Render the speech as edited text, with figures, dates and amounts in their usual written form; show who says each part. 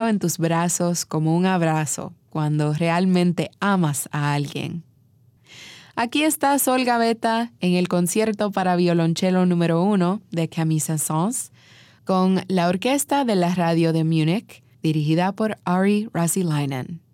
Speaker 1: en tus brazos como un abrazo cuando realmente amas a alguien. Aquí está Sol Gavetta en el concierto para violonchelo número 1 de Camille Saint-Saëns con la orquesta de la radio de Múnich, dirigida por Ari Räsäläinen.